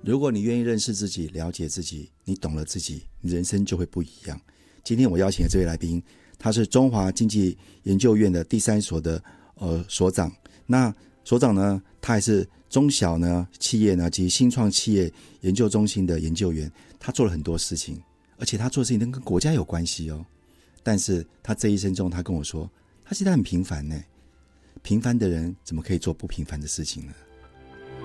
如果你愿意认识自己，了解自己，你懂了自己，你人生就会不一样。今天我邀请的这位来宾，他是中华经济研究院的第3所的所长。那所长呢，他还是中小呢企业呢及新创企业研究中心的研究员。他做了很多事情，而且他做的事情都跟国家有关系哦。但是他这一生中，他跟我说，他其实很平凡呢。平凡的人怎么可以做不平凡的事情呢？